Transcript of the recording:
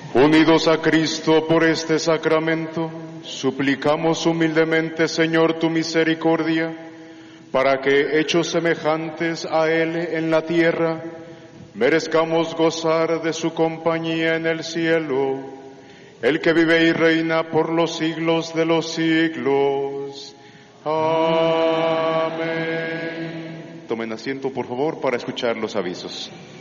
Unidos a Cristo por este sacramento, suplicamos humildemente, Señor, tu misericordia, para que, hechos semejantes a Él en la tierra, merezcamos gozar de su compañía en el cielo, el que vive y reina por los siglos de los siglos. Amén. Tomen asiento, por favor, para escuchar los avisos.